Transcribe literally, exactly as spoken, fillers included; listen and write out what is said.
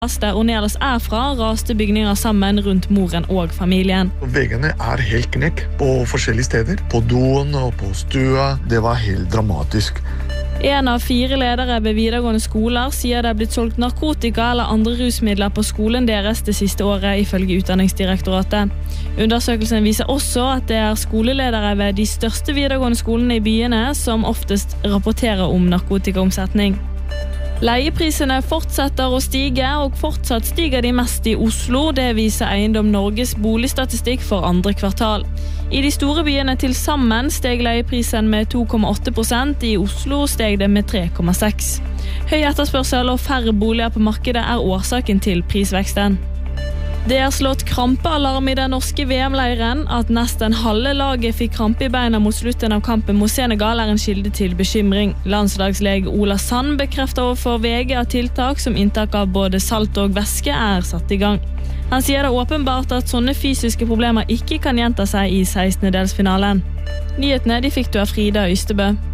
Der Ornelas er fra, raste bygninger sammen rundt moren og familien. Veggene er helt knekk på forskjellige steder. På doen og på stua. Det var helt dramatisk. En av fire ledere ved videregående skoler sier det er blitt solgt narkotika eller andre rusmidler på skolen deres det siste året, ifølge Utdanningsdirektoratet. Undersøkelsen viser også at det er skoleledere ved de største videregående skolene i byene som oftest rapporterer om narkotikaomsetning. Leieprisene fortsetter å stige, og fortsatt stiger de mest i Oslo. Det viser Eiendom Norges boligstatistikk for andre kvartal. I de store byene til sammen steg leieprisen med to komma åtte prosent, i Oslo steg det med tre komma seks. Høy etterspørsel og færre boliger på markedet er årsaken til prisveksten. Det er slått krampealarm i den norske V M-leiren. At nesten halve laget fikk krampe i beina mot slutten av kampen mot Senegal er en kilde til bekymring. Landslagslege Ola Sand bekrefter overfor V G at tiltak som inntak av både salt og væske er satt i gang. Han sier det åpenbart at sånne fysiske problemer ikke kan gjenta seg i sekstendedelsfinalen. Nyhetene de fikk du av Frida Ystebø.